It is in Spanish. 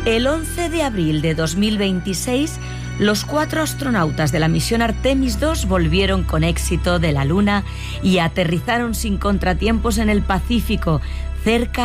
El 11 de abril de 2026, los 4 astronautas de la misión Artemis II volvieron con éxito de la Luna y aterrizaron sin contratiempos en el Pacífico, cerca